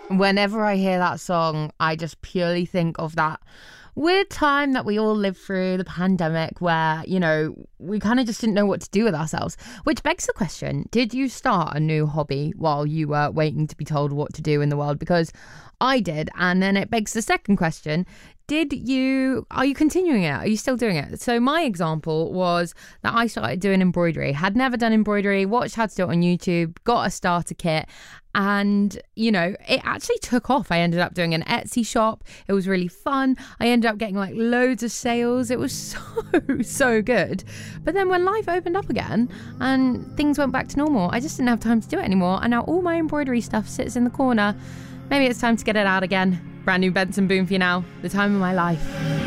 Whenever I hear that song, I just purely think of that weird time that we all lived through, the pandemic, where, we kind of just didn't know what to do with ourselves. Which begs the question, did you start a new hobby while you were waiting to be told what to do in the world? Because I did. And then it begs the second question, are you continuing it? Are you still doing it? So my example was that I started doing embroidery. Had never done embroidery, watched how to do it on YouTube, got a starter kit. And, it actually took off. I ended up doing an Etsy shop. It was really fun. I ended up getting like loads of sales. It was so good. But then when life opened up again and things went back to normal, I just didn't have time to do it anymore. And now all my embroidery stuff sits in the corner. Maybe it's time to get it out again. Brand new Benson Boom for you now. The time of my life.